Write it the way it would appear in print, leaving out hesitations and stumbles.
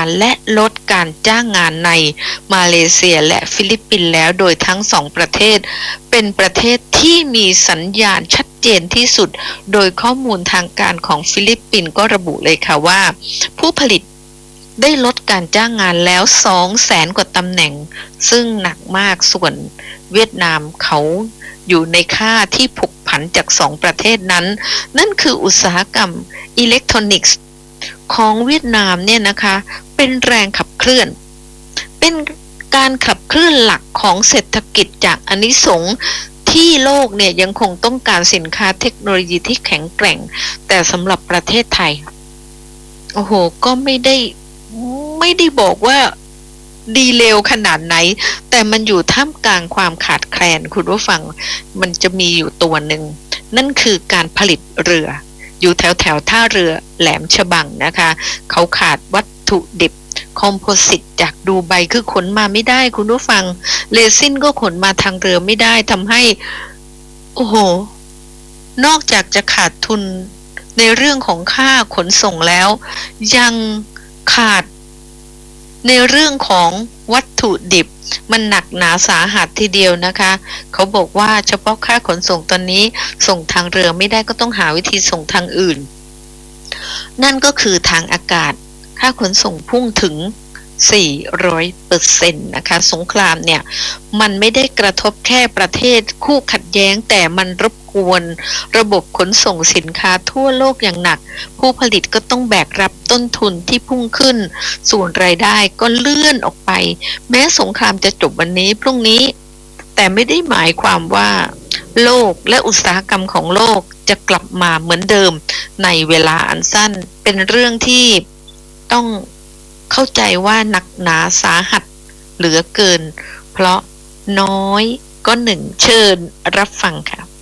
และลดการจ้างงานในมาเลเซียและฟิลิปปินส์แล้วโดยทั้งสองประเทศเป็นประเทศที่มีสัญญาณชัดเจนที่สุดโดยข้อมูลทางการของฟิลิปปินส์ก็ระบุเลยค่ะว่าผู้ผลิตได้ลดการจ้างงานแล้ว 200,000 กว่าตำแหน่งซึ่งหนักมากส่วนเวียดนามเขาอยู่ในค่าที่ผกผันจากสองประเทศนั้นนั่นคืออุตสาหกรรมอิเล็กทรอนิกส์ของเวียดนามเนี่ยนะคะเป็นแรงขับเคลื่อนเป็นการขับเคลื่อนหลักของเศรษฐกิจจากอานิสงส์ที่โลกเนี่ยยังคงต้องการสินค้าเทคโนโลยีที่แข็งแกร่งแต่สำหรับประเทศไทยโอ้โหก็ไม่ได้บอกว่าดีเลวขนาดไหนแต่มันอยู่ท่ามกลางความขาดแคลนคุณผู้ฟังมันจะมีอยู่ตัวหนึ่งนั่นคือการผลิตเรืออยู่แถวท่าเรือแหลมฉบังนะคะเขาขาดวัตถุดิบคอมโพสิตจากดูไบคือขนมาไม่ได้คุณผู้ฟังเรซินก็ขนมาทางเรือไม่ได้ทำให้โอ้โหนอกจากจะขาดทุนในเรื่องของค่าขนส่งแล้วยังขาดในเรื่องของวัตถุดิบมันหนักหนาสาหัสทีเดียวนะคะเขาบอกว่าเฉพาะค่าขนส่งตอนนี้ส่งทางเรือไม่ได้ก็ต้องหาวิธีส่งทางอื่นนั่นก็คือทางอากาศค่าขนส่งพุ่งถึง 400% นะคะสงครามเนี่ยมันไม่ได้กระทบแค่ประเทศคู่ขัดแย้งแต่มันรบกวนระบบขนส่งสินค้าทั่วโลกอย่างหนักผู้ผลิตก็ต้องแบกรับต้นทุนที่พุ่งขึ้นส่วนรายได้ก็เลื่อนออกไปแม้สงครามจะจบวันนี้พรุ่งนี้แต่ไม่ได้หมายความว่าโลกและอุตสาหกรรมของโลกจะกลับมาเหมือนเดิมในเวลาอันสั้นเป็นเรื่องที่ต้องเข้าใจว่าหนักหนาสาหัสเหลือเกินเพราะน้อยก็หนึ่งเชิญรับฟังค่ะ